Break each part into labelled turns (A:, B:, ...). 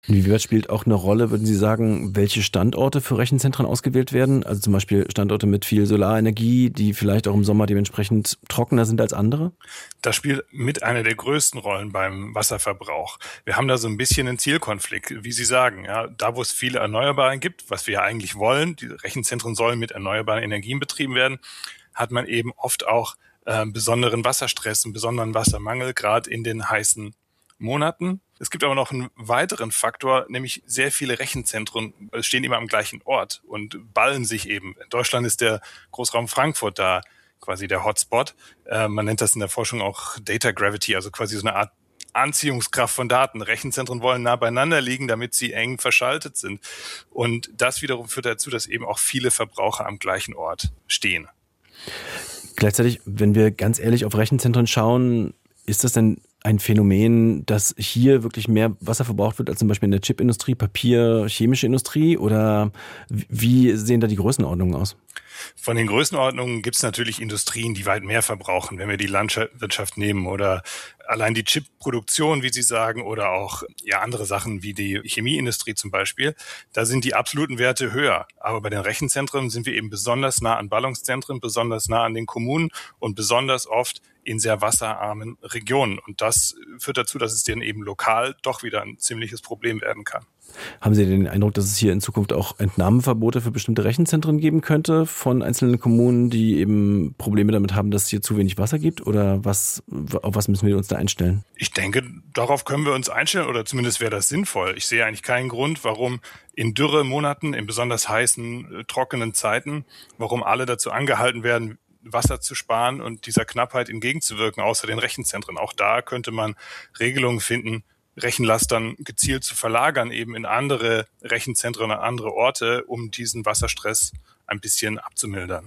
A: Inwieweit spielt auch eine Rolle, würden Sie sagen, welche Standorte für Rechenzentren ausgewählt werden? Also zum Beispiel Standorte mit viel Solarenergie, die vielleicht auch im Sommer dementsprechend trockener sind als andere?
B: Das spielt mit einer der größten Rollen beim Wasserverbrauch. Wir haben da so ein bisschen einen Zielkonflikt, wie Sie sagen. Ja, da, wo es viele Erneuerbare gibt, was wir ja eigentlich wollen, die Rechenzentren sollen mit erneuerbaren Energien betrieben werden, hat man eben oft auch besonderen Wasserstress, einen besonderen Wassermangel, gerade in den heißen Monaten. Es gibt aber noch einen weiteren Faktor, nämlich sehr viele Rechenzentren stehen immer am gleichen Ort und ballen sich eben. In Deutschland ist der Großraum Frankfurt da quasi der Hotspot. Man nennt das in der Forschung auch Data Gravity, also quasi so eine Art Anziehungskraft von Daten. Rechenzentren wollen nah beieinander liegen, damit sie eng verschaltet sind. Und das wiederum führt dazu, dass eben auch viele Verbraucher am gleichen Ort stehen.
A: Gleichzeitig, wenn wir ganz ehrlich auf Rechenzentren schauen, ist das denn ein Phänomen, dass hier wirklich mehr Wasser verbraucht wird als zum Beispiel in der Chipindustrie, Papier, chemische Industrie? Oder wie sehen da die Größenordnungen aus?
B: Von den Größenordnungen gibt es natürlich Industrien, die weit mehr verbrauchen, wenn wir die Landwirtschaft nehmen oder allein die Chipproduktion, wie Sie sagen, oder auch andere Sachen wie die Chemieindustrie zum Beispiel. Da sind die absoluten Werte höher. Aber bei den Rechenzentren sind wir eben besonders nah an Ballungszentren, besonders nah an den Kommunen und besonders oft in sehr wasserarmen Regionen. Und das führt dazu, dass es dann eben lokal doch wieder ein ziemliches Problem werden kann.
A: Haben Sie den Eindruck, dass es hier in Zukunft auch Entnahmeverbote für bestimmte Rechenzentren geben könnte von einzelnen Kommunen, die eben Probleme damit haben, dass es hier zu wenig Wasser gibt? Oder auf was müssen wir uns da einstellen?
B: Ich denke, darauf können wir uns einstellen oder zumindest wäre das sinnvoll. Ich sehe eigentlich keinen Grund, warum in Dürremonaten, in besonders heißen, trockenen Zeiten, warum alle dazu angehalten werden, Wasser zu sparen und dieser Knappheit entgegenzuwirken, außer den Rechenzentren. Auch da könnte man Regelungen finden, Rechenlastern gezielt zu verlagern, eben in andere Rechenzentren, an andere Orte, um diesen Wasserstress ein bisschen abzumildern.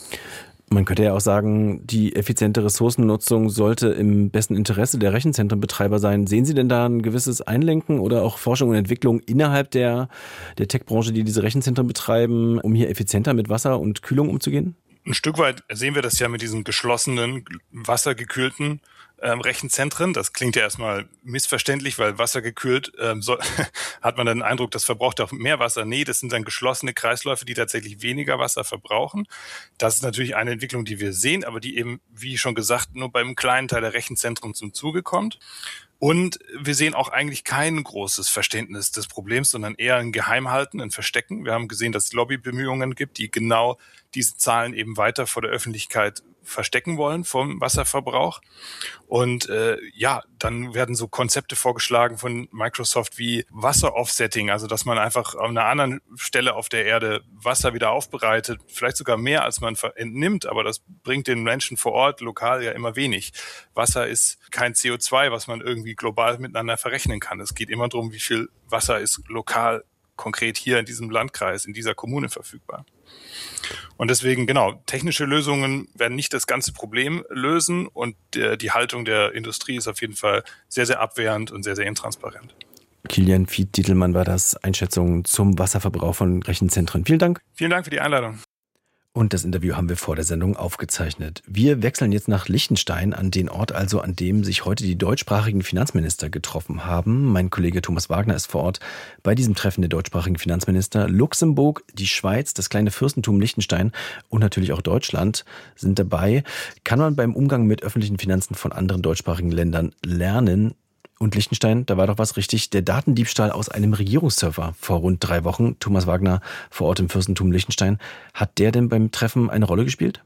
A: Man könnte ja auch sagen, die effiziente Ressourcennutzung sollte im besten Interesse der Rechenzentrenbetreiber sein. Sehen Sie denn da ein gewisses Einlenken oder auch Forschung und Entwicklung innerhalb der Tech-Branche, die diese Rechenzentren betreiben, um hier effizienter mit Wasser und Kühlung umzugehen?
B: Ein Stück weit sehen wir das ja mit diesen geschlossenen, wassergekühlten Rechenzentren. Das klingt ja erstmal missverständlich, weil wassergekühlt hat man dann den Eindruck, das verbraucht auch mehr Wasser. Nee, das sind dann geschlossene Kreisläufe, die tatsächlich weniger Wasser verbrauchen. Das ist natürlich eine Entwicklung, die wir sehen, aber die eben, wie schon gesagt, nur beim kleinen Teil der Rechenzentren zum Zuge kommt. Und wir sehen auch eigentlich kein großes Verständnis des Problems, sondern eher ein Geheimhalten, ein Verstecken. Wir haben gesehen, dass es Lobbybemühungen gibt, die genau diese Zahlen eben weiter vor der Öffentlichkeit verstecken wollen vom Wasserverbrauch. Und dann werden so Konzepte vorgeschlagen von Microsoft wie Wasser-Offsetting, also dass man einfach an einer anderen Stelle auf der Erde Wasser wieder aufbereitet, vielleicht sogar mehr, als man entnimmt, aber das bringt den Menschen vor Ort lokal ja immer wenig. Wasser ist kein CO2, was man irgendwie global miteinander verrechnen kann. Es geht immer darum, wie viel Wasser ist lokal konkret hier in diesem Landkreis, in dieser Kommune verfügbar. Und deswegen, technische Lösungen werden nicht das ganze Problem lösen und die Haltung der Industrie ist auf jeden Fall sehr, sehr abwehrend und sehr, sehr intransparent.
A: Kilian Fied-Dietelmann war das, Einschätzung zum Wasserverbrauch von Rechenzentren. Vielen Dank.
B: Vielen Dank für die Einladung.
A: Und das Interview haben wir vor der Sendung aufgezeichnet. Wir wechseln jetzt nach Liechtenstein, an den Ort also, an dem sich heute die deutschsprachigen Finanzminister getroffen haben. Mein Kollege Thomas Wagner ist vor Ort bei diesem Treffen der deutschsprachigen Finanzminister. Luxemburg, die Schweiz, das kleine Fürstentum Liechtenstein und natürlich auch Deutschland sind dabei. Kann man beim Umgang mit öffentlichen Finanzen von anderen deutschsprachigen Ländern lernen? Und Liechtenstein, da war doch was richtig, der Datendiebstahl aus einem Regierungsserver vor rund 3 Wochen. Thomas Wagner vor Ort im Fürstentum Liechtenstein. Hat der denn beim Treffen eine Rolle gespielt?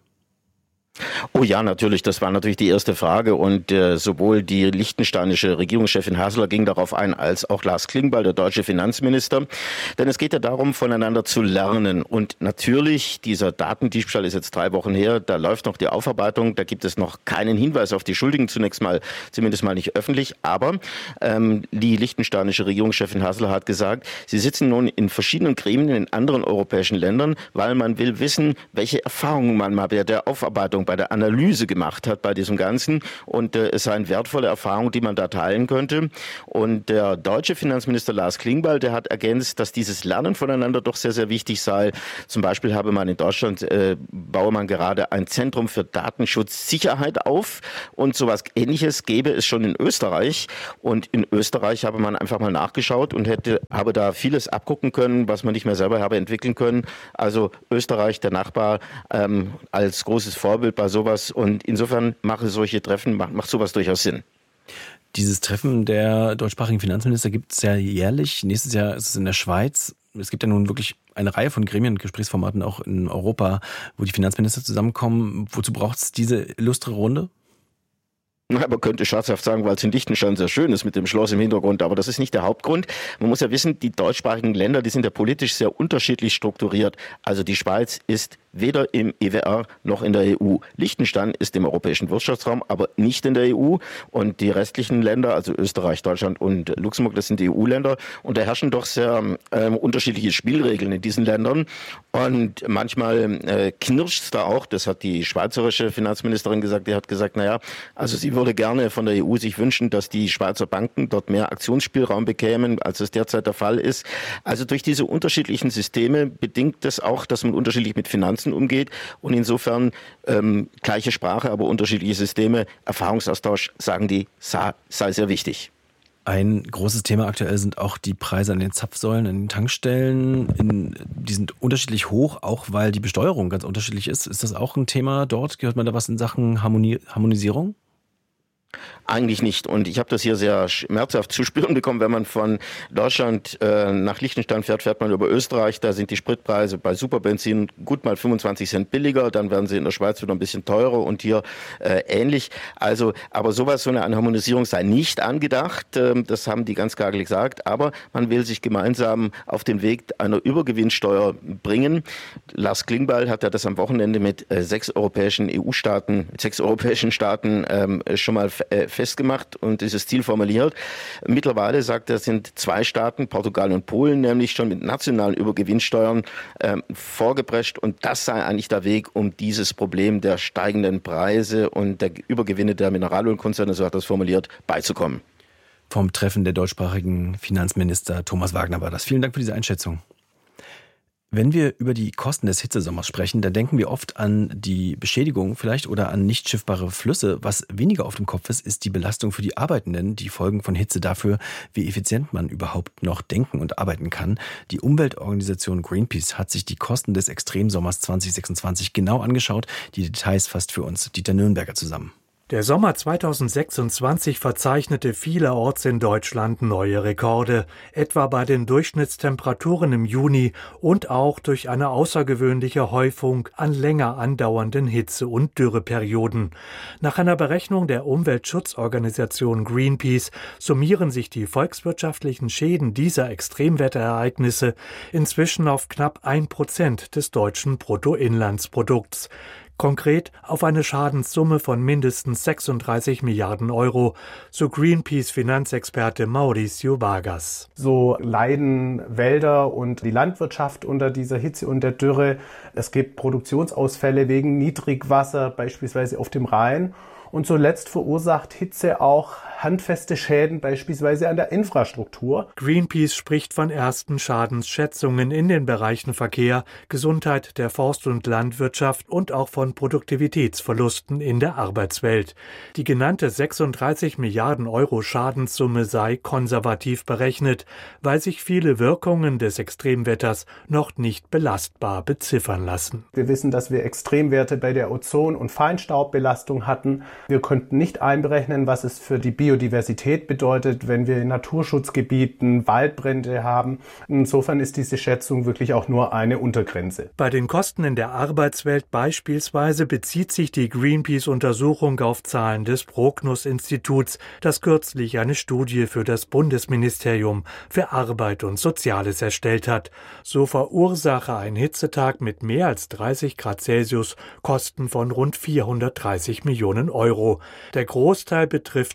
C: Oh ja, natürlich. Das war natürlich die erste Frage und sowohl die liechtensteinische Regierungschefin Hasler ging darauf ein, als auch Lars Klingbeil, der deutsche Finanzminister. Denn es geht ja darum, voneinander zu lernen. Und natürlich, dieser Datendiebstahl ist jetzt 3 Wochen her, da läuft noch die Aufarbeitung, da gibt es noch keinen Hinweis auf die Schuldigen, zunächst mal, zumindest mal nicht öffentlich. Aber die liechtensteinische Regierungschefin Hasler hat gesagt, sie sitzen nun in verschiedenen Gremien in anderen europäischen Ländern, weil man will wissen, welche Erfahrungen man mal bei der Aufarbeitung bei der Analyse gemacht hat bei diesem Ganzen. Und es seien wertvolle Erfahrungen, die man da teilen könnte. Und der deutsche Finanzminister Lars Klingbeil, der hat ergänzt, dass dieses Lernen voneinander doch sehr, sehr wichtig sei. Zum Beispiel habe man in Deutschland, baue man gerade ein Zentrum für Datenschutzsicherheit auf. Und sowas Ähnliches gäbe es schon in Österreich. Und in Österreich habe man einfach mal nachgeschaut und habe da vieles abgucken können, was man nicht mehr selber habe entwickeln können. Also Österreich, der Nachbar, als großes Vorbild bei sowas. Und insofern macht sowas durchaus Sinn.
A: Dieses Treffen der deutschsprachigen Finanzminister gibt es ja jährlich. Nächstes Jahr ist es in der Schweiz. Es gibt ja nun wirklich eine Reihe von Gremien und Gesprächsformaten auch in Europa, wo die Finanzminister zusammenkommen. Wozu braucht es diese illustre Runde?
C: Man könnte scherzhaft sagen, weil es in Liechtenstein sehr schön ist mit dem Schloss im Hintergrund, aber das ist nicht der Hauptgrund. Man muss ja wissen, die deutschsprachigen Länder, die sind ja politisch sehr unterschiedlich strukturiert. Also die Schweiz ist weder im EWR noch in der EU. Liechtenstein ist im europäischen Wirtschaftsraum, aber nicht in der EU. Und die restlichen Länder, also Österreich, Deutschland und Luxemburg, das sind die EU-Länder. Und da herrschen doch sehr unterschiedliche Spielregeln in diesen Ländern. Und manchmal knirscht es da auch. Das hat die schweizerische Finanzministerin gesagt. Die hat gesagt, also sie würde gerne von der EU sich wünschen, dass die Schweizer Banken dort mehr Aktionsspielraum bekämen, als es derzeit der Fall ist. Also durch diese unterschiedlichen Systeme bedingt das auch, dass man unterschiedlich mit Finanzen umgeht und insofern gleiche Sprache, aber unterschiedliche Systeme, Erfahrungsaustausch, sagen die, sei sehr wichtig.
A: Ein großes Thema aktuell sind auch die Preise an den Zapfsäulen, an den Tankstellen. Die sind unterschiedlich hoch, auch weil die Besteuerung ganz unterschiedlich ist. Ist das auch ein Thema dort? Gehört man da was in Sachen Harmonisierung?
C: Eigentlich nicht. Und ich habe das hier sehr schmerzhaft zu spüren bekommen. Wenn man von Deutschland nach Liechtenstein fährt, fährt man über Österreich. Da sind die Spritpreise bei Superbenzin gut mal 25 Cent billiger. Dann werden sie in der Schweiz wieder ein bisschen teurer und hier ähnlich. Also, aber so eine Harmonisierung sei nicht angedacht. Das haben die ganz klar gesagt. Aber man will sich gemeinsam auf den Weg einer Übergewinnsteuer bringen. Lars Klingbeil hat ja das am Wochenende mit sechs europäischen Staaten schon mal festgemacht und dieses Ziel formuliert. Mittlerweile, sagt er, sind 2 Staaten, Portugal und Polen, nämlich schon mit nationalen Übergewinnsteuern vorgeprescht. Und das sei eigentlich der Weg, um dieses Problem der steigenden Preise und der Übergewinne der Mineralölkonzerne, so hat er es formuliert, beizukommen.
A: Vom Treffen der deutschsprachigen Finanzminister Thomas Wagner war das. Vielen Dank für diese Einschätzung. Wenn wir über die Kosten des Hitzesommers sprechen, dann denken wir oft an die Beschädigung vielleicht oder an nicht schiffbare Flüsse. Was weniger auf dem Kopf ist, ist die Belastung für die Arbeitenden, die Folgen von Hitze dafür, wie effizient man überhaupt noch denken und arbeiten kann. Die Umweltorganisation Greenpeace hat sich die Kosten des Extremsommers 2026 genau angeschaut. Die Details fasst für uns Dieter Nürnberger zusammen.
D: Der Sommer 2026 verzeichnete vielerorts in Deutschland neue Rekorde, etwa bei den Durchschnittstemperaturen im Juni und auch durch eine außergewöhnliche Häufung an länger andauernden Hitze- und Dürreperioden. Nach einer Berechnung der Umweltschutzorganisation Greenpeace summieren sich die volkswirtschaftlichen Schäden dieser Extremwetterereignisse inzwischen auf knapp 1% des deutschen Bruttoinlandsprodukts. Konkret auf eine Schadenssumme von mindestens 36 Milliarden Euro, so Greenpeace-Finanzexperte Mauricio Vargas.
E: So leiden Wälder und die Landwirtschaft unter dieser Hitze und der Dürre. Es gibt Produktionsausfälle wegen Niedrigwasser, beispielsweise auf dem Rhein. Und zuletzt verursacht Hitze auch handfeste Schäden, beispielsweise an der Infrastruktur.
D: Greenpeace spricht von ersten Schadensschätzungen in den Bereichen Verkehr, Gesundheit, der Forst- und Landwirtschaft und auch von Produktivitätsverlusten in der Arbeitswelt. Die genannte 36 Milliarden Euro Schadenssumme sei konservativ berechnet, weil sich viele Wirkungen des Extremwetters noch nicht belastbar beziffern lassen.
E: Wir wissen, dass wir Extremwerte bei der Ozon- und Feinstaubbelastung hatten. Wir konnten nicht einberechnen, was es für die Biodiversität bedeutet, wenn wir in Naturschutzgebieten Waldbrände haben. Insofern ist diese Schätzung wirklich auch nur eine Untergrenze.
D: Bei den Kosten in der Arbeitswelt beispielsweise bezieht sich die Greenpeace-Untersuchung auf Zahlen des Prognos-Instituts, das kürzlich eine Studie für das Bundesministerium für Arbeit und Soziales erstellt hat. So verursache ein Hitzetag mit mehr als 30 Grad Celsius Kosten von rund 430 Millionen Euro. Der Großteil betrifft Produktivität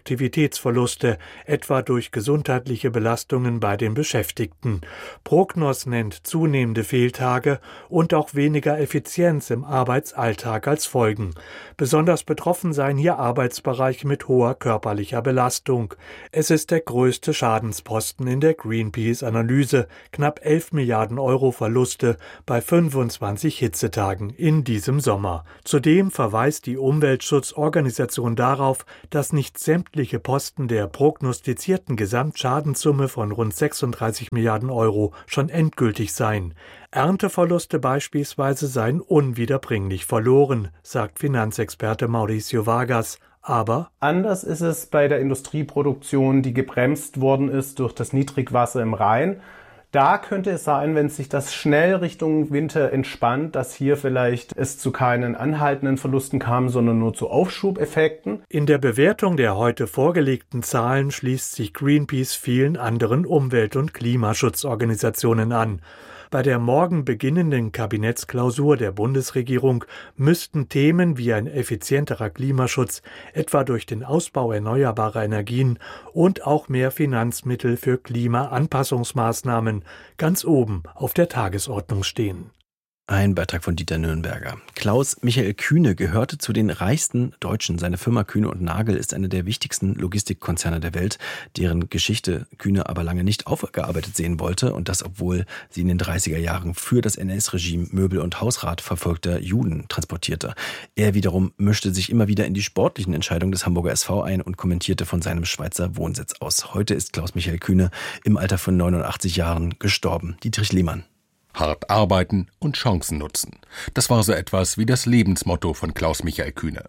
D: Produktivitätsverluste, etwa durch gesundheitliche Belastungen bei den Beschäftigten. Prognos nennt zunehmende Fehltage und auch weniger Effizienz im Arbeitsalltag als Folgen. Besonders betroffen seien hier Arbeitsbereiche mit hoher körperlicher Belastung. Es ist der größte Schadensposten in der Greenpeace-Analyse, knapp 11 Milliarden Euro Verluste bei 25 Hitzetagen in diesem Sommer. Zudem verweist die Umweltschutzorganisation darauf, dass nicht sämtliche Posten der prognostizierten Gesamtschadenssumme von rund 36 Milliarden Euro schon endgültig seien. Ernteverluste beispielsweise seien unwiederbringlich verloren, sagt Finanzexperte Mauricio Vargas. Aber
E: anders ist es bei der Industrieproduktion, die gebremst worden ist durch das Niedrigwasser im Rhein. Da könnte es sein, wenn sich das schnell Richtung Winter entspannt, dass hier vielleicht es zu keinen anhaltenden Verlusten kam, sondern nur zu Aufschubeffekten.
D: In der Bewertung der heute vorgelegten Zahlen schließt sich Greenpeace vielen anderen Umwelt- und Klimaschutzorganisationen an. Bei der morgen beginnenden Kabinettsklausur der Bundesregierung müssten Themen wie ein effizienterer Klimaschutz, etwa durch den Ausbau erneuerbarer Energien und auch mehr Finanzmittel für Klimaanpassungsmaßnahmen, ganz oben auf der Tagesordnung stehen.
A: Ein Beitrag von Dieter Nürnberger. Klaus-Michael Kühne gehörte zu den reichsten Deutschen. Seine Firma Kühne und Nagel ist einer der wichtigsten Logistikkonzerne der Welt, deren Geschichte Kühne aber lange nicht aufgearbeitet sehen wollte. Und das, obwohl sie in den 30er Jahren für das NS-Regime Möbel- und Hausrat verfolgter Juden transportierte. Er wiederum mischte sich immer wieder in die sportlichen Entscheidungen des Hamburger SV ein und kommentierte von seinem Schweizer Wohnsitz aus. Heute ist Klaus-Michael Kühne im Alter von 89 Jahren gestorben. Dietrich Lehmann.
F: Hart arbeiten und Chancen nutzen. Das war so etwas wie das Lebensmotto von Klaus-Michael Kühne.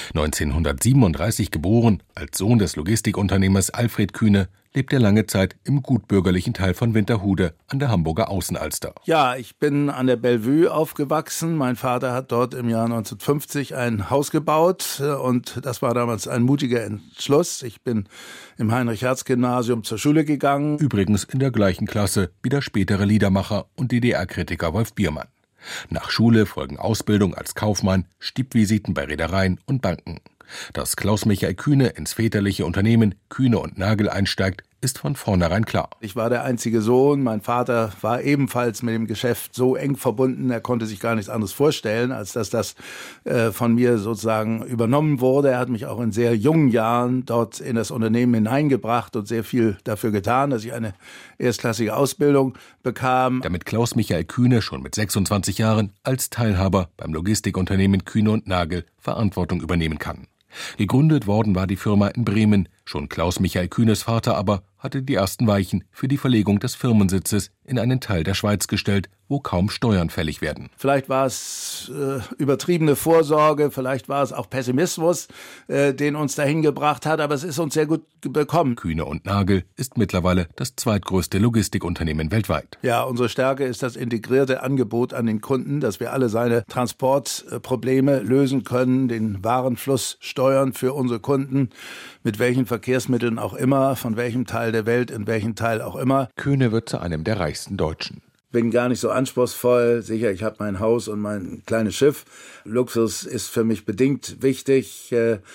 F: 1937 geboren, als Sohn des Logistikunternehmers Alfred Kühne, lebt er lange Zeit im gutbürgerlichen Teil von Winterhude an der Hamburger Außenalster.
G: Ja, ich bin an der Bellevue aufgewachsen. Mein Vater hat dort im Jahr 1950 ein Haus gebaut und das war damals ein mutiger Entschluss. Ich bin im Heinrich-Hertz-Gymnasium zur Schule gegangen.
F: Übrigens in der gleichen Klasse wie der spätere Liedermacher und DDR-Kritiker Wolf Biermann. Nach Schule folgen Ausbildung als Kaufmann, Stippvisiten bei Reedereien und Banken. Dass Klaus-Michael Kühne ins väterliche Unternehmen Kühne und Nagel einsteigt, ist von vornherein klar.
G: Ich war der einzige Sohn, mein Vater war ebenfalls mit dem Geschäft so eng verbunden, er konnte sich gar nichts anderes vorstellen, als dass das von mir sozusagen übernommen wurde. Er hat mich auch in sehr jungen Jahren dort in das Unternehmen hineingebracht und sehr viel dafür getan, dass ich eine erstklassige Ausbildung bekam.
F: Damit Klaus-Michael Kühne schon mit 26 Jahren als Teilhaber beim Logistikunternehmen Kühne und Nagel Verantwortung übernehmen kann. Gegründet worden war die Firma in Bremen, schon Klaus-Michael Kühnes Vater aber hatte die ersten Weichen für die Verlegung des Firmensitzes in einen Teil der Schweiz gestellt, wo kaum Steuern fällig werden.
G: Vielleicht war es übertriebene Vorsorge, vielleicht war es auch Pessimismus, den uns dahin gebracht hat, aber es ist uns sehr gut bekommen.
F: Kühne und Nagel ist mittlerweile das zweitgrößte Logistikunternehmen weltweit.
G: Ja, unsere Stärke ist das integrierte Angebot an den Kunden, dass wir alle seine Transportprobleme lösen können, den Warenfluss steuern für unsere Kunden, mit welchen Verkehrsmitteln auch immer, von welchem Teil der Welt, in welchem Teil auch immer.
F: Kühne wird zu einem der reichsten Deutschen.
G: Bin gar nicht so anspruchsvoll. Sicher, ich habe mein Haus und mein kleines Schiff. Luxus ist für mich bedingt wichtig.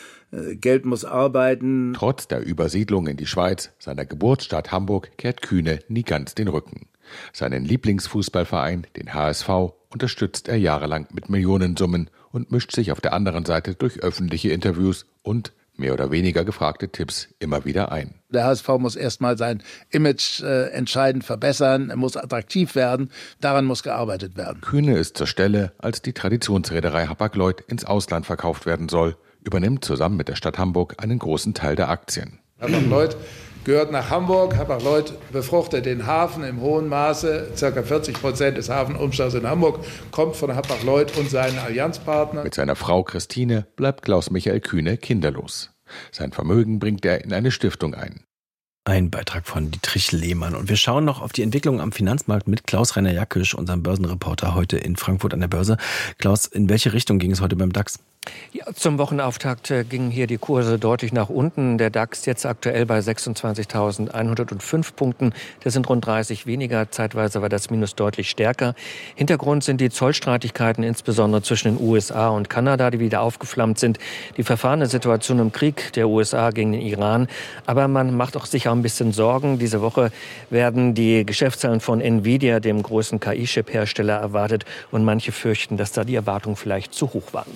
G: Geld muss arbeiten.
F: Trotz der Übersiedlung in die Schweiz, seiner Geburtsstadt Hamburg, kehrt Kühne nie ganz den Rücken. Seinen Lieblingsfußballverein, den HSV, unterstützt er jahrelang mit Millionensummen und mischt sich auf der anderen Seite durch öffentliche Interviews und mehr oder weniger gefragte Tipps immer wieder ein.
G: Der HSV muss erstmal sein Image entscheidend verbessern, er muss attraktiv werden, daran muss gearbeitet werden.
F: Kühne ist zur Stelle, als die Traditionsreederei Hapag-Lloyd ins Ausland verkauft werden soll, übernimmt zusammen mit der Stadt Hamburg einen großen Teil der Aktien.
H: Hapag-Lloyd gehört nach Hamburg. Hapag-Lloyd befruchtet den Hafen im hohen Maße. Ca. 40% des Hafenumschlags in Hamburg kommt von Hapag-Lloyd und seinen Allianzpartnern.
F: Mit seiner Frau Christine bleibt Klaus-Michael Kühne kinderlos. Sein Vermögen bringt er in eine Stiftung ein.
A: Ein Beitrag von Dietrich Lehmann. Und wir schauen noch auf die Entwicklung am Finanzmarkt mit Klaus-Rainer Jackisch, unserem Börsenreporter heute in Frankfurt an der Börse. Klaus, in welche Richtung ging es heute beim DAX?
I: Ja, zum Wochenauftakt gingen hier die Kurse deutlich nach unten. Der DAX jetzt aktuell bei 26.105 Punkten. Das sind rund 30 weniger. Zeitweise war das Minus deutlich stärker. Hintergrund sind die Zollstreitigkeiten, insbesondere zwischen den USA und Kanada, die wieder aufgeflammt sind. Die verfahrene Situation im Krieg der USA gegen den Iran. Aber man macht sich auch ein bisschen Sorgen. Diese Woche werden die Geschäftszahlen von Nvidia, dem großen KI-Chip-Hersteller, erwartet. Und manche fürchten, dass da die Erwartungen vielleicht zu hoch waren.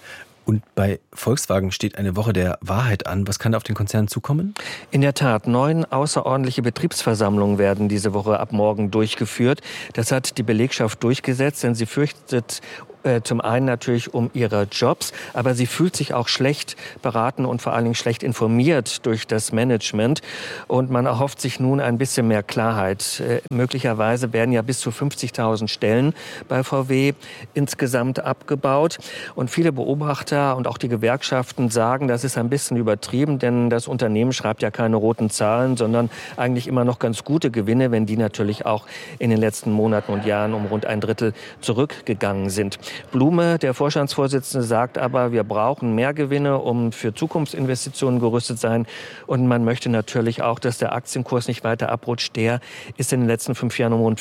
A: Und bei Volkswagen steht eine Woche der Wahrheit an. Was kann da auf den Konzern zukommen?
I: In der Tat, 9 außerordentliche Betriebsversammlungen werden diese Woche ab morgen durchgeführt. Das hat die Belegschaft durchgesetzt, denn sie fürchtet zum einen natürlich um ihre Jobs, aber sie fühlt sich auch schlecht beraten und vor allen Dingen schlecht informiert durch das Management. Und man erhofft sich nun ein bisschen mehr Klarheit. Möglicherweise werden ja bis zu 50.000 Stellen bei VW insgesamt abgebaut. Und viele Beobachter und auch die Gewerkschaften sagen, das ist ein bisschen übertrieben, denn das Unternehmen schreibt ja keine roten Zahlen, sondern eigentlich immer noch ganz gute Gewinne, wenn die natürlich auch in den letzten Monaten und Jahren um rund 1/3 zurückgegangen sind. Blume, der Vorstandsvorsitzende, sagt aber, wir brauchen mehr Gewinne, um für Zukunftsinvestitionen gerüstet sein. Und man möchte natürlich auch, dass der Aktienkurs nicht weiter abrutscht. Der ist in den letzten 5 Jahren um rund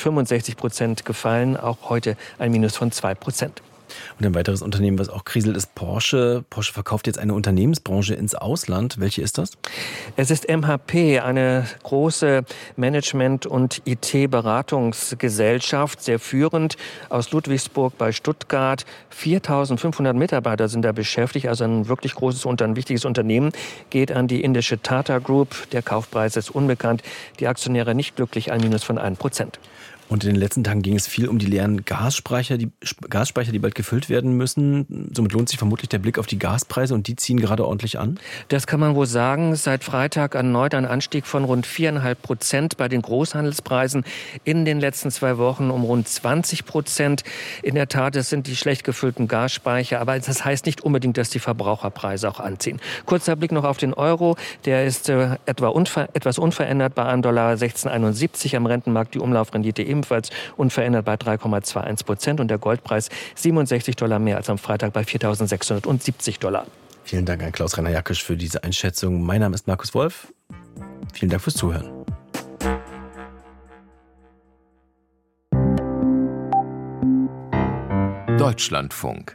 I: 65% gefallen, auch heute ein Minus von 2%.
A: Und ein weiteres Unternehmen, was auch kriselt, ist Porsche. Porsche verkauft jetzt eine Unternehmensbranche ins Ausland. Welche ist das?
I: Es ist MHP, eine große Management- und IT-Beratungsgesellschaft, sehr führend aus Ludwigsburg bei Stuttgart. 4.500 Mitarbeiter sind da beschäftigt, also ein wirklich großes und ein wichtiges Unternehmen. Geht an die indische Tata Group. Der Kaufpreis ist unbekannt. Die Aktionäre nicht glücklich, ein Minus von 1%.
A: Und in den letzten Tagen ging es viel um die leeren Gasspeicher, die bald gefüllt werden müssen. Somit lohnt sich vermutlich der Blick auf die Gaspreise und die ziehen gerade ordentlich an.
I: Das kann man wohl sagen. Seit Freitag erneut ein Anstieg von rund 4,5% bei den Großhandelspreisen. In den letzten 2 Wochen um rund 20%. In der Tat, es sind die schlecht gefüllten Gasspeicher. Aber das heißt nicht unbedingt, dass die Verbraucherpreise auch anziehen. Kurzer Blick noch auf den Euro. Der ist etwas unverändert bei $1,1671 am Rentenmarkt. Die Umlaufrendite ebenfalls unverändert bei 3,21% und der Goldpreis $67 mehr als am Freitag bei $4.670.
A: Vielen Dank an Klaus-Rainer Jackisch für diese Einschätzung. Mein Name ist Markus Wolf. Vielen Dank fürs Zuhören.
J: Deutschlandfunk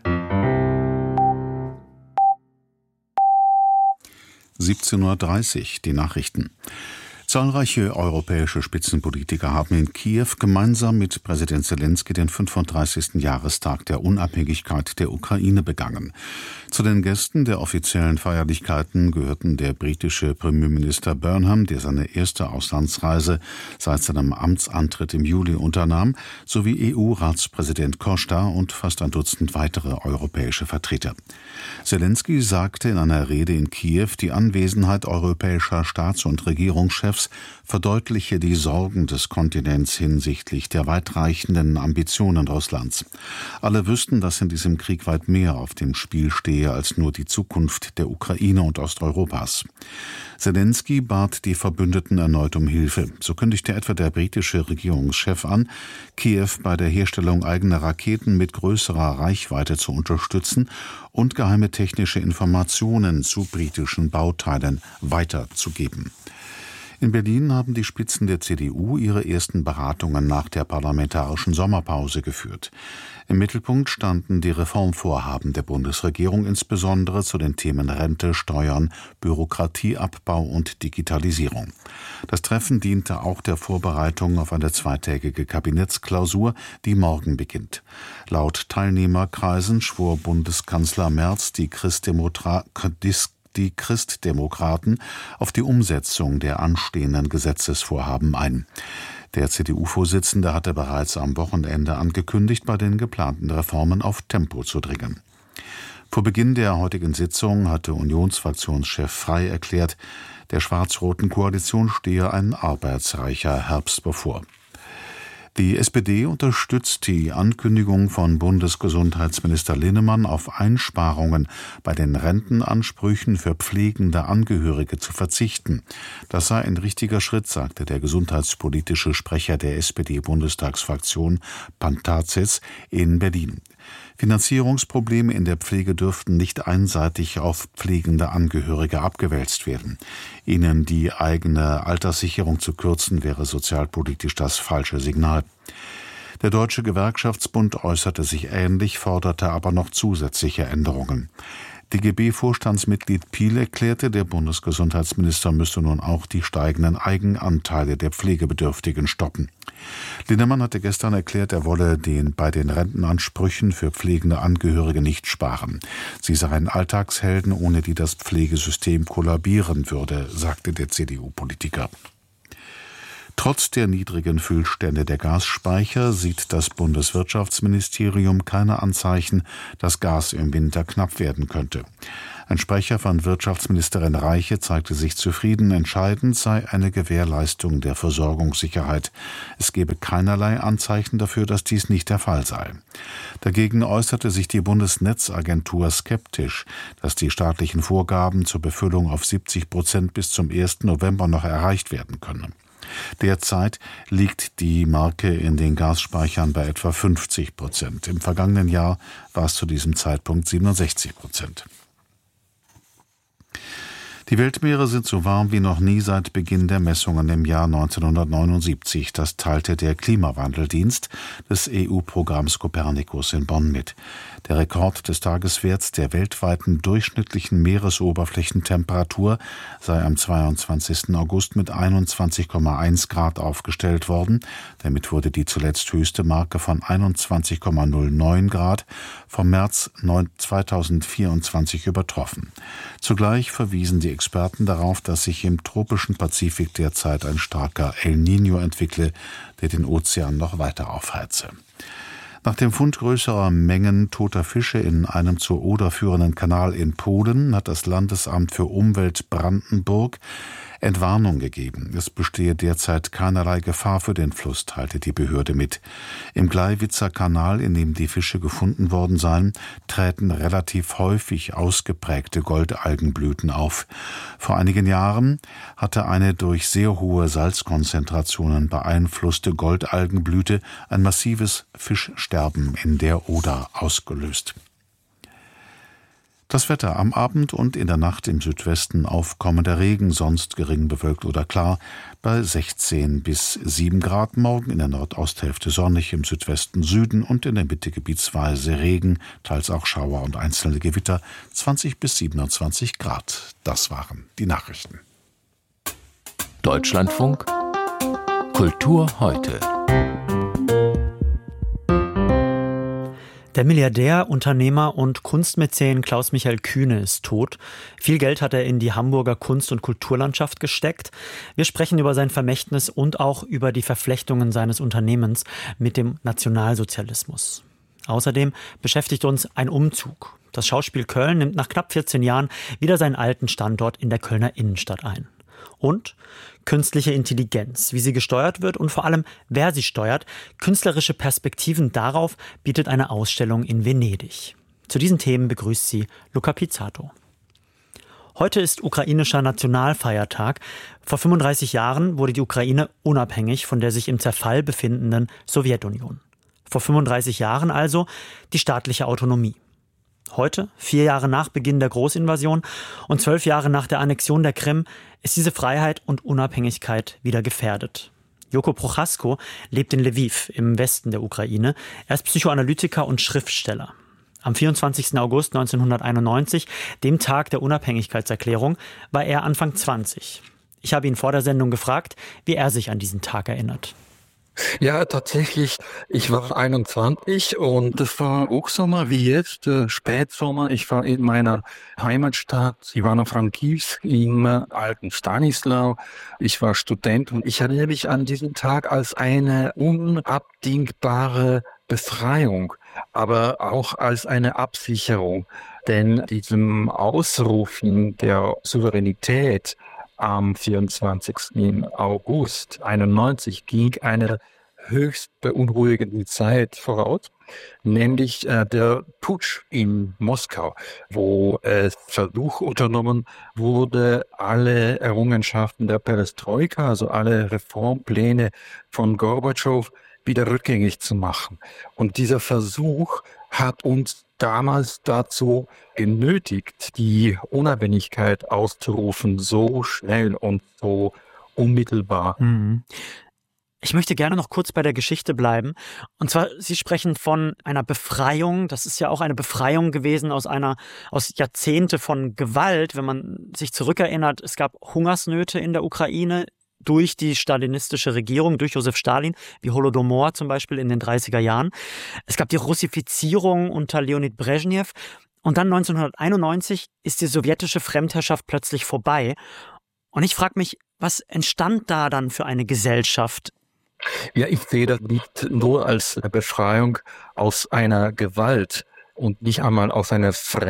J: 17:30 Uhr, die Nachrichten. Zahlreiche europäische Spitzenpolitiker haben in Kiew gemeinsam mit Präsident Selenskyj den 35. Jahrestag der Unabhängigkeit der Ukraine begangen. Zu den Gästen der offiziellen Feierlichkeiten gehörten der britische Premierminister Burnham, der seine erste Auslandsreise seit seinem Amtsantritt im Juli unternahm, sowie EU-Ratspräsident Costa und fast ein Dutzend weitere europäische Vertreter. Selenskyj sagte in einer Rede in Kiew, die Anwesenheit europäischer Staats- und Regierungschefs verdeutliche die Sorgen des Kontinents hinsichtlich der weitreichenden Ambitionen Russlands. Alle wüssten, dass in diesem Krieg weit mehr auf dem Spiel stehe als nur die Zukunft der Ukraine und Osteuropas. Selenskyj bat die Verbündeten erneut um Hilfe. So kündigte etwa der britische Regierungschef an, Kiew bei der Herstellung eigener Raketen mit größerer Reichweite zu unterstützen und geheime technische Informationen zu britischen Bauteilen weiterzugeben. In Berlin haben die Spitzen der CDU ihre ersten Beratungen nach der parlamentarischen Sommerpause geführt. Im Mittelpunkt standen die Reformvorhaben der Bundesregierung, insbesondere zu den Themen Rente, Steuern, Bürokratieabbau und Digitalisierung. Das Treffen diente auch der Vorbereitung auf eine zweitägige Kabinettsklausur, die morgen beginnt. Laut Teilnehmerkreisen schwor Bundeskanzler Merz die Christdemokraten auf die Umsetzung der anstehenden Gesetzesvorhaben ein. Der CDU-Vorsitzende hatte bereits am Wochenende angekündigt, bei den geplanten Reformen auf Tempo zu dringen. Vor Beginn der heutigen Sitzung hatte Unionsfraktionschef Frey erklärt, der schwarz-roten Koalition stehe ein arbeitsreicher Herbst bevor. Die SPD unterstützt die Ankündigung von Bundesgesundheitsminister Linnemann, auf Einsparungen bei den Rentenansprüchen für pflegende Angehörige zu verzichten. Das sei ein richtiger Schritt, sagte der gesundheitspolitische Sprecher der SPD-Bundestagsfraktion Pantazis in Berlin. Finanzierungsprobleme in der Pflege dürften nicht einseitig auf pflegende Angehörige abgewälzt werden. Ihnen die eigene Alterssicherung zu kürzen, wäre sozialpolitisch das falsche Signal. Der Deutsche Gewerkschaftsbund äußerte sich ähnlich, forderte aber noch zusätzliche Änderungen. DGB-Vorstandsmitglied Piel erklärte, der Bundesgesundheitsminister müsse nun auch die steigenden Eigenanteile der Pflegebedürftigen stoppen. Linnemann hatte gestern erklärt, er wolle bei den Rentenansprüchen für pflegende Angehörige nicht sparen. Sie seien Alltagshelden, ohne die das Pflegesystem kollabieren würde, sagte der CDU-Politiker. Trotz der niedrigen Füllstände der Gasspeicher sieht das Bundeswirtschaftsministerium keine Anzeichen, dass Gas im Winter knapp werden könnte. Ein Sprecher von Wirtschaftsministerin Reiche zeigte sich zufrieden, entscheidend sei eine Gewährleistung der Versorgungssicherheit. Es gebe keinerlei Anzeichen dafür, dass dies nicht der Fall sei. Dagegen äußerte sich die Bundesnetzagentur skeptisch, dass die staatlichen Vorgaben zur Befüllung auf 70% bis zum 1. November noch erreicht werden können. Derzeit liegt die Marke in den Gasspeichern bei etwa 50%. Im vergangenen Jahr war es zu diesem Zeitpunkt 67%. Die Weltmeere sind so warm wie noch nie seit Beginn der Messungen im Jahr 1979. Das teilte der Klimawandeldienst des EU-Programms Copernicus in Bonn mit. Der Rekord des Tageswerts der weltweiten durchschnittlichen Meeresoberflächentemperatur sei am 22. August mit 21,1 Grad aufgestellt worden. Damit wurde die zuletzt höchste Marke von 21,09 Grad vom März 2024 übertroffen. Zugleich verwiesen die Experten darauf, dass sich im tropischen Pazifik derzeit ein starker El Niño entwickle, der den Ozean noch weiter aufheize. Nach dem Fund größerer Mengen toter Fische in einem zur Oder führenden Kanal in Polen hat das Landesamt für Umwelt Brandenburg Entwarnung gegeben. Es bestehe derzeit keinerlei Gefahr für den Fluss, teilte die Behörde mit. Im Gleiwitzer Kanal, in dem die Fische gefunden worden seien, träten relativ häufig ausgeprägte Goldalgenblüten auf. Vor einigen Jahren hatte eine durch sehr hohe Salzkonzentrationen beeinflusste Goldalgenblüte ein massives Fischsterben in der Oder ausgelöst. Das Wetter: am Abend und in der Nacht im Südwesten aufkommender Regen, sonst gering bewölkt oder klar, bei 16 bis 7 Grad. Morgen in der Nordosthälfte sonnig, im Südwesten, Süden und in der Mitte gebietsweise Regen, teils auch Schauer und einzelne Gewitter, 20 bis 27 Grad. Das waren die Nachrichten.
F: Deutschlandfunk Kultur heute.
K: Der Milliardär, Unternehmer und Kunstmäzen Klaus-Michael Kühne ist tot. Viel Geld hat er in die Hamburger Kunst- und Kulturlandschaft gesteckt. Wir sprechen über sein Vermächtnis und auch über die Verflechtungen seines Unternehmens mit dem Nationalsozialismus. Außerdem beschäftigt uns ein Umzug. Das Schauspiel Köln nimmt nach knapp 14 Jahren wieder seinen alten Standort in der Kölner Innenstadt ein. Und künstliche Intelligenz, wie sie gesteuert wird und vor allem, wer sie steuert. Künstlerische Perspektiven darauf bietet eine Ausstellung in Venedig. Zu diesen Themen begrüßt sie Luca Pizzato. Heute ist ukrainischer Nationalfeiertag. Vor 35 Jahren wurde die Ukraine unabhängig von der sich im Zerfall befindenden Sowjetunion. Vor 35 Jahren also die staatliche Autonomie. Heute, 4 Jahre nach Beginn der Großinvasion und 12 Jahre nach der Annexion der Krim, ist diese Freiheit und Unabhängigkeit wieder gefährdet. Joko Prochasko lebt in Lviv im Westen der Ukraine. Er ist Psychoanalytiker und Schriftsteller. Am 24. August 1991, dem Tag der Unabhängigkeitserklärung, war er Anfang 20. Ich habe ihn vor der Sendung gefragt, wie er sich an diesen Tag erinnert.
L: Ja, tatsächlich. Ich war 21 und es war Hochsommer wie jetzt, Spätsommer. Ich war in meiner Heimatstadt Ivano-Frankivsk im alten Stanislau. Ich war Student und ich erinnere mich an diesen Tag als eine unabdingbare Befreiung, aber auch als eine Absicherung. Denn diesem Ausrufen der Souveränität am 24. August 91 ging eine höchst beunruhigende Zeit voraus, nämlich der Putsch in Moskau, wo Versuch unternommen wurde, alle Errungenschaften der Perestroika, also alle Reformpläne von Gorbatschow, wieder rückgängig zu machen. Und dieser Versuch hat uns damals dazu genötigt, die Unabhängigkeit auszurufen, so schnell und so unmittelbar.
K: Ich möchte gerne noch kurz bei der Geschichte bleiben. Und zwar, Sie sprechen von einer Befreiung. Das ist ja auch eine Befreiung gewesen aus Jahrzehnte von Gewalt. Wenn man sich zurückerinnert, es gab Hungersnöte in der Ukraine durch die stalinistische Regierung, durch Josef Stalin, wie Holodomor zum Beispiel in den 30er Jahren. Es gab die Russifizierung unter Leonid Brezhnev. Und dann 1991 ist die sowjetische Fremdherrschaft plötzlich vorbei. Und ich frage mich, was entstand da dann für eine Gesellschaft?
L: Ja, ich sehe das nicht nur als eine Befreiung aus einer Gewalt und nicht einmal aus einer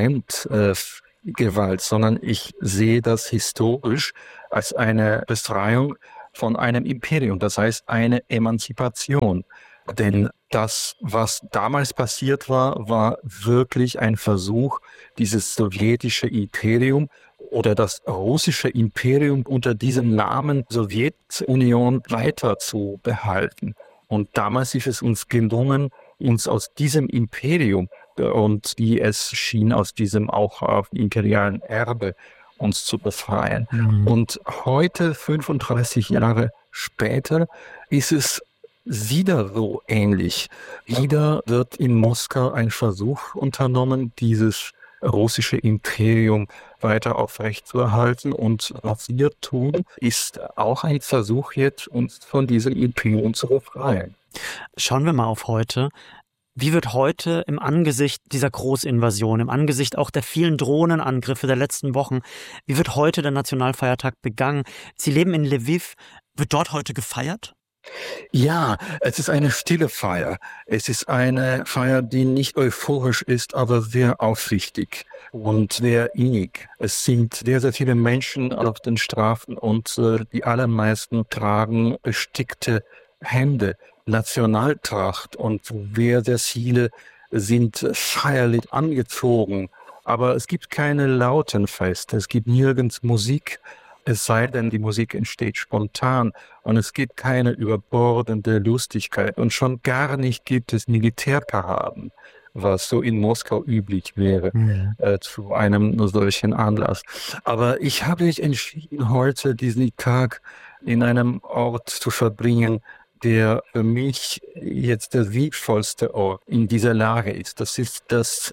L: Fremdgewalt, sondern ich sehe das historisch als eine Befreiung von einem Imperium, das heißt eine Emanzipation. Denn das, was damals passiert war, war wirklich ein Versuch, dieses sowjetische Imperium oder das russische Imperium unter diesem Namen Sowjetunion weiter zu behalten. Und damals ist es uns gelungen, uns aus diesem Imperium und wie es schien, aus diesem auch imperialen Erbe uns zu befreien. Und heute, 35 Jahre später, ist es wieder so ähnlich. Wieder wird in Moskau ein Versuch unternommen, dieses russische Imperium weiter aufrechtzuerhalten. Und was wir tun, ist auch ein Versuch jetzt, uns von diesem Imperium zu befreien.
K: Schauen wir mal auf heute. Wie wird heute im Angesicht dieser Großinvasion, im Angesicht auch der vielen Drohnenangriffe der letzten Wochen, wie wird heute der Nationalfeiertag begangen? Sie leben in Lviv. Wird dort heute gefeiert?
L: Ja, es ist eine stille Feier. Es ist eine Feier, die nicht euphorisch ist, aber sehr aufrichtig und sehr innig. Es sind sehr, sehr viele Menschen auf den Straßen und die allermeisten tragen bestickte Hemden, Nationaltracht und sehr, sehr viele sind feierlich angezogen. Aber es gibt keine lauten Feste, es gibt nirgends Musik. Es sei denn, die Musik entsteht spontan und es gibt keine überbordende Lustigkeit und schon gar nicht gibt es Militärparaden, was so in Moskau üblich wäre zu einem solchen Anlass. Aber ich habe mich entschieden, heute diesen Tag in einem Ort zu verbringen, der für mich jetzt der sinnvollste Ort in dieser Lage ist. Das ist das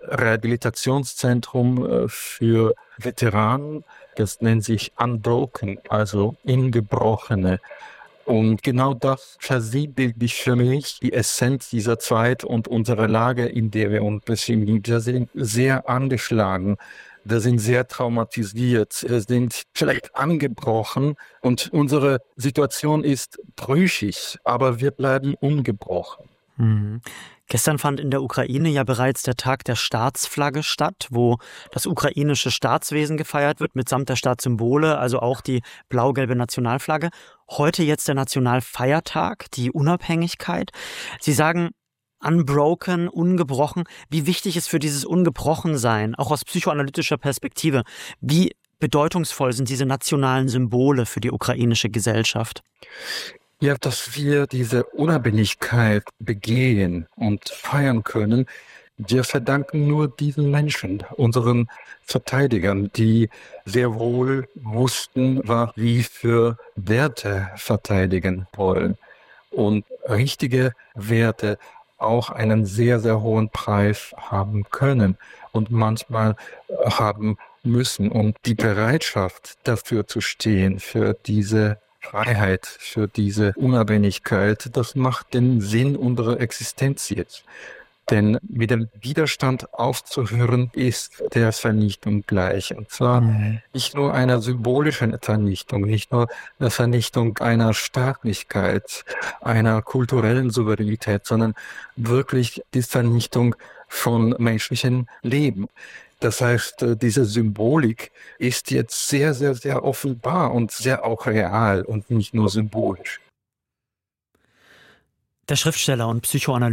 L: Rehabilitationszentrum für Veteranen. Das nennt sich Unbroken, also Ungebrochene. Und genau das versinnbildlicht für mich die Essenz dieser Zeit und unserer Lage, in der wir uns befinden. Wir sind sehr angeschlagen, wir sind sehr traumatisiert, wir sind vielleicht angebrochen und unsere Situation ist brüchig, aber wir bleiben ungebrochen.
K: Gestern fand in der Ukraine ja bereits der Tag der Staatsflagge statt, wo das ukrainische Staatswesen gefeiert wird, mitsamt der Staatssymbole, also auch die blau-gelbe Nationalflagge. Heute jetzt der Nationalfeiertag, die Unabhängigkeit. Sie sagen, unbroken, ungebrochen. Wie wichtig ist für dieses Ungebrochensein, auch aus psychoanalytischer Perspektive, wie bedeutungsvoll sind diese nationalen Symbole für die ukrainische Gesellschaft?
L: Ja, dass wir diese Unabhängigkeit begehen und feiern können, wir verdanken nur diesen Menschen, unseren Verteidigern, die sehr wohl wussten, was sie für Werte verteidigen wollen. Und richtige Werte auch einen sehr, sehr hohen Preis haben können und manchmal haben müssen. Und die Bereitschaft dafür zu stehen, für diese Freiheit, für diese Unabhängigkeit, das macht den Sinn unserer Existenz jetzt. Denn mit dem Widerstand aufzuhören, ist der Vernichtung gleich. Und zwar nicht nur einer symbolischen Vernichtung, nicht nur der Vernichtung einer Staatlichkeit, einer kulturellen Souveränität, sondern wirklich die Vernichtung von menschlichem Leben. Das heißt, diese Symbolik ist jetzt sehr, sehr, sehr offenbar und sehr auch real und nicht nur symbolisch.
K: Der Schriftsteller und Psychoanalytiker